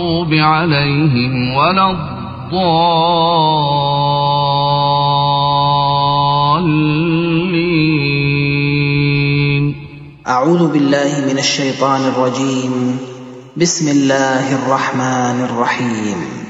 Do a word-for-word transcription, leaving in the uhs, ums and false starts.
عليهم ولا الضالين. أعوذ بالله من الشيطان الرجيم. بسم الله الرحمن الرحيم.